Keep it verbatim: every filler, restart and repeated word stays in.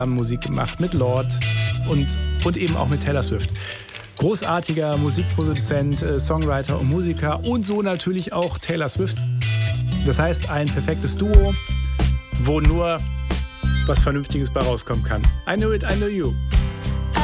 haben Musik gemacht mit Lord und, und eben auch mit Taylor Swift. Großartiger Musikproduzent, äh, Songwriter und Musiker und so natürlich auch Taylor Swift. Das heißt, ein perfektes Duo, wo nur was Vernünftiges bei rauskommen kann. I knew it, I know you.